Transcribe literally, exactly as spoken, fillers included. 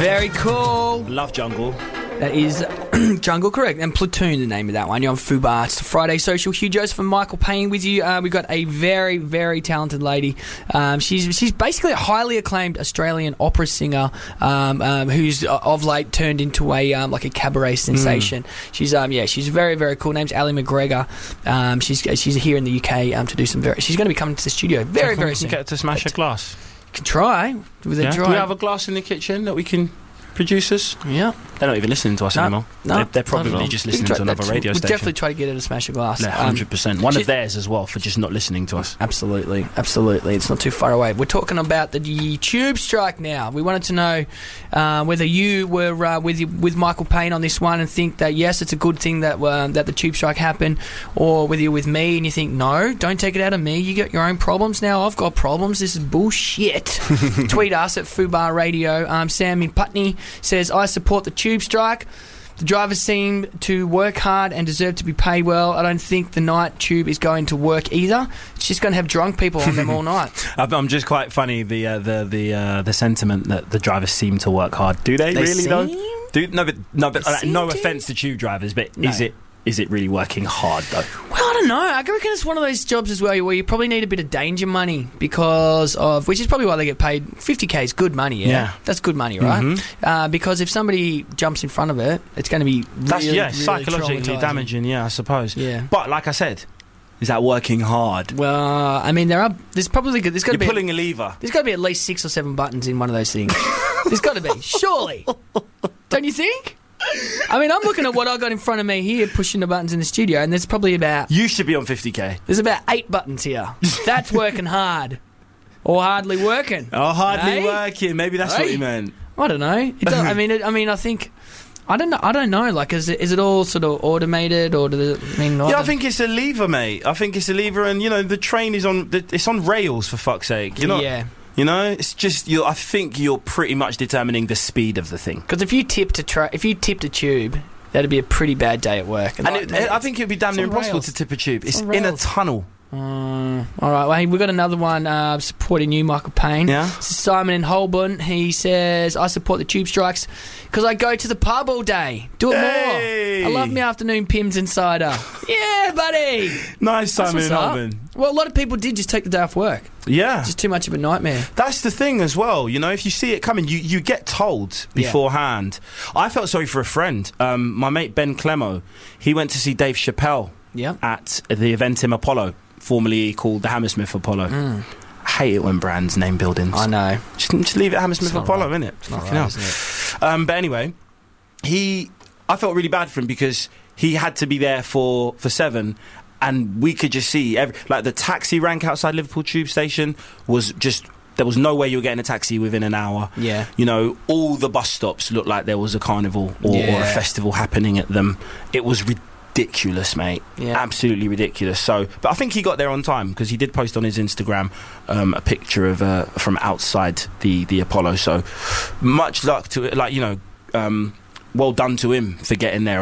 Very cool. Love Jungle. That is Jungle, correct. And Platoon, the name of that one. You're on Fubar. It's Friday Social. Hugh Joseph and Michael Payne with you. Uh, we've got a very, very talented lady. Um, she's she's basically a highly acclaimed Australian opera singer um, um, who's uh, of late turned into a um, like a cabaret sensation. Mm. She's um yeah she's very, very cool. Name's Ali McGregor. Um, she's she's here in the U K um, to do some very. She's going to be coming to the studio very, very soon. Get to smash a glass. You can try with yeah. a dry. Do we have a glass in the kitchen that we can? Producers? Yeah. They're not even listening to us no, anymore. No, they're, they're probably just listening try, to another radio we'll station. Definitely try to get her to smash a glass. Yeah, one hundred percent. Um, One of theirs as well for just not listening to us. Absolutely, absolutely. It's not too far away. We're talking about the tube strike now. We wanted to know uh, whether you were uh, with with Michael Payne on this one and think that, yes, it's a good thing that uh, that the tube strike happened, or whether you're with me and you think, no, don't take it out of me. You got your own problems now. I've got problems. This is bullshit. Tweet us at Fubar Radio. Um, Sam in Putney says, I support the tube strike. The drivers seem to work hard and deserve to be paid well. I don't think the night tube is going to work either. It's just going to have drunk people on them all night. I'm just quite funny the uh, the the uh, the sentiment that the drivers seem to work hard. Do they, they really seem? though? Do no, but no, but uh, no to? offense to tube drivers, but no. is it is it really working hard though? Well, I don't know. I reckon it's one of those jobs as well where you probably need a bit of danger money because of, which is probably why they get paid. fifty K is good money, yeah? yeah. That's good money, right? Mm-hmm. Uh, because if somebody jumps in front of it, it's going to be really, That's, yeah, really psychologically damaging, yeah, I suppose. Yeah. But like I said, is that working hard? Well, I mean, there are. There's probably there's got to be. You're pulling a lever. There's got to be at least six or seven buttons in one of those things. There's got to be, surely. Don't you think? I mean, I'm looking at what I got in front of me here, pushing the buttons in the studio, and there's probably about... You should be on fifty K. There's about eight buttons here. That's working hard. Or hardly working. Oh, hardly hey? working. Maybe that's hey? what you meant. I don't know. It does, I mean, it, I mean, I think... I don't know. I don't know. Like, is it, is it all sort of automated, or does it I mean? I yeah, I think it's a lever, mate. I think it's a lever, and you know, the train is on. It's on rails for fuck's sake. You know. Yeah. You know, it's just you. I think you're pretty much determining the speed of the thing. Because if you tipped a tra- if you tipped a tube, that'd be a pretty bad day at work. And, and like, it, mate, I think it'd be damn near impossible rails. to tip a tube. It's, it's in a tunnel. Uh, all right, well, hey, we've got another one uh, supporting you, Michael Payne. Yeah. This is Simon in Holborn. He says, I support the tube strikes because I go to the pub all day. Do it hey. more. I love my afternoon Pimm's and cider. Yeah, buddy. Nice, Simon in Holborn. Well, a lot of people did just take the day off work. Yeah. Just too much of a nightmare. That's the thing as well. You know, if you see it coming, you, you get told beforehand. Yeah. I felt sorry for a friend. Um, my mate Ben Clemo, he went to see Dave Chappelle yeah. at the Eventim Apollo, formerly called the Hammersmith Apollo. Mm. I hate it when brands name buildings. I know. Just, just leave it Hammersmith Apollo, right. innit? It's not Fucking right, hell. isn't it? Um, but anyway, he, I felt really bad for him because he had to be there for, for seven, and we could just see every, like the taxi rank outside Liverpool Tube Station was just. There was no way you were getting a taxi within an hour. Yeah. You know, all the bus stops looked like there was a carnival or, yeah. or a festival happening at them. It was ridiculous, mate. Yeah. Absolutely ridiculous. So, but I think he got there on time because he did post on his Instagram um, a picture of uh, from outside the, the Apollo. So, much luck to it. Like, you know, um, well done to him for getting there.